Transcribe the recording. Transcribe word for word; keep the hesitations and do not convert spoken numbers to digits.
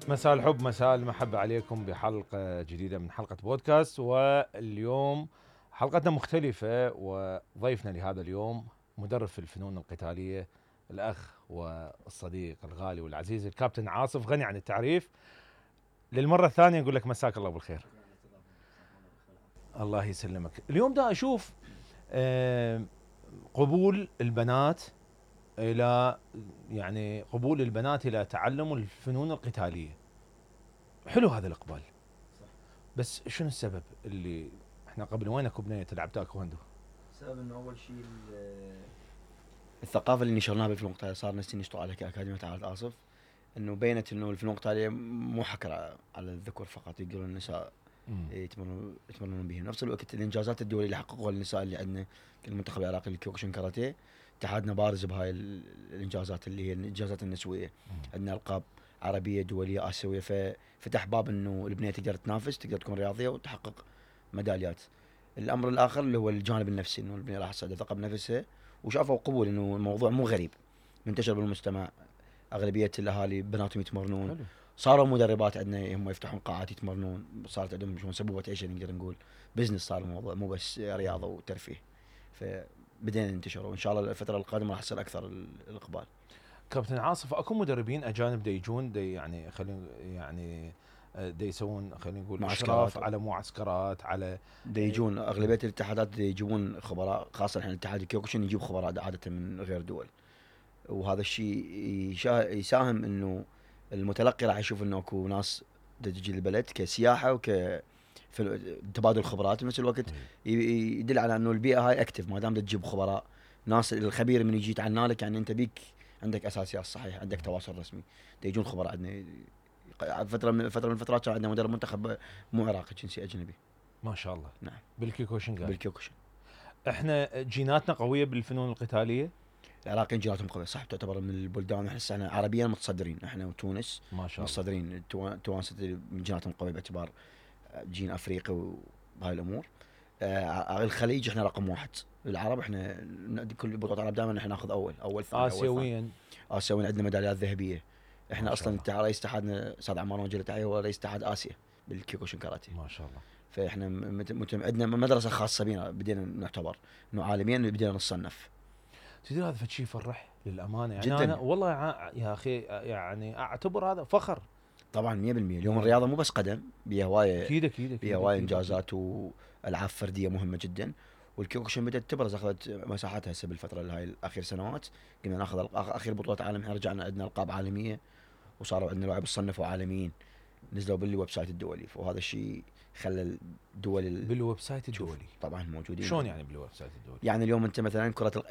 مساء الحب، مساء المحبة عليكم بحلقة جديدة من حلقة بودكاست. واليوم حلقتنا مختلفة، وضيفنا لهذا اليوم مدرب في الفنون القتالية، الأخ والصديق الغالي والعزيز الكابتن عاصف، غني عن التعريف. للمرة الثانية نقول لك مساك الله بالخير. الله يسلمك. اليوم دا أشوف آه، قبول البنات إلى يعني قبول البنات إلى تعلم الفنون القتالية. حلو هذا الإقبال، بس شنو السبب اللي احنا قبل وينك بنية تلعب تايكوندو؟ السبب انه اول شيء ال- الثقافه اللي نشرناها بالفنون القتاليه، صار ناس نشتغل عليها كاكاديميه عاد آصف، انه بينت انه الفنون القتاليه مو حكر على الذكور فقط، يقدرون النساء يتمرنون يتمرنون بها. نفس الوقت الانجازات الدوليه اللي حققوها النساء اللي عندنا كالمنتخب العراقي الكيوكوشن كاراتيه، اتحادنا بارز بهاي ال- الانجازات اللي هي الانجازات النسويه. عندنا القاب عربيه دوليه اسيويه، ففتح باب انه البنيه تقدر تنافس، تقدر تكون رياضيه وتحقق ميداليات. الامر الاخر اللي هو الجانب النفسي، انه البنيه راح تصعد ثقه بنفسها، وشافوا قبول انه الموضوع مو غريب، منتشر بالمجتمع. اغلبيه الاهالي بناتهم يتمرنون. حلو. صاروا مدربات عندنا هم يفتحون قاعات يتمرنون، صارت عندهم شلون سبوبه عيشه، نقدر نقول بزنس صار الموضوع، مو بس رياضه وترفيه. فبدينا ننتشر، وان شاء الله الفتره القادمه راح يصير اكثر ال- الاقبال. كابتن عاصف، اكو مدربين اجانب دي يجون دي يعني خلينا يعني آه، دي يسوون خلينا نقول اشراف معسكرات على معسكرات على دي يجون اغلبيه الاتحادات دي يجيبون خبراء، خاصه الحين الاتحاد الكيوكوشن يجيب خبراء عاده من غير دول. وهذا الشيء يشا- يساهم انه المتلقي راح يشوف انه اكو ناس تجي البلد كسياحه وك في تبادل خبرات، بنفس الوقت ي- يدل على انه البيئه هاي اكتف، ما دام تجيب خبراء ناس الخبير من يجي يتعنى لك، يعني انت بيك عندك اساسيات صحيح، عندك تواصل رسمي. دا يجون خبراء عندنا. فتره من فتره من الفترات كان عندنا مدرب منتخب مو عراقي، جنسي اجنبي. ما شاء الله. نعم. بالكيكوشن قال بالكيوكوشن. احنا جيناتنا قوية بالفنون القتالية. العراقيين جيناتهم قوية صح، تعتبر من البلدان احنا هسه احنا عربيا متصدرين، احنا وتونس ما شاء الله. متصدرين. التوا- التوانسة من جيناتهم قوية باعتبار جين افريقي وهاي الامور. آه الخليج احنا رقم واحد. العرب احنا ن- كل بطولات العرب دائما احنا ناخذ اول اول ثاني اول ثاني. اسيويا. اسيويين عندنا ميداليات ذهبيه. ما احنا شاء اصلا الله. التع- رئيس اتحادنا استاذ عمار وجه له تحيه، هو رئيس اتحاد اسيا بالكيكوشن كاراتيه. ما شاء الله. فاحنا م- مت- مت- عندنا مدرسه خاصه بينا، بدينا نعتبر انه عالميا بدينا نصنف. تدري هذا فشي يفرح للامانه، يعني جداً. انا والله ع- يا اخي يعني اعتبر هذا فخر. طبعا مية بالمية اليوم الرياضه مو بس قدم، بيها هوايه، اكيد اكيد بيها اكيد هوايه أكيد. انجازات والعاب فرديه مهمه جدا. والكيوكوشن بدات تبرز، اخذت مساحتها هسه بالفتره هاي الاخير سنوات. قمنا ناخذ الأ- اخير بطولات عالم، احنا رجعنا عندنا القاب عالميه، وصاروا عندنا لاعب صنفوا عالميين، نزلوا بالويب سايت الدولي. وهذا الشيء خلى الدول ال- بالويب سايت تشوف. الدولي. طبعا موجودين. شلون يعني بالويب سايت الدولي؟ يعني اليوم انت مثلا كره